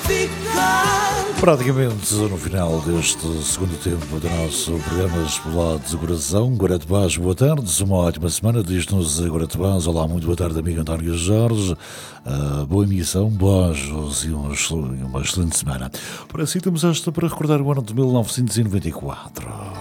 Praticamente no final deste segundo tempo do nosso programa Explorados do Coração. Guaratebás, boa tarde, uma ótima semana. Diz-nos Guaratebás, olá, muito boa tarde, amigo António Jorge. Boa emissão, bons e uma excelente semana. Por assim temos esta para recordar o ano de 1994.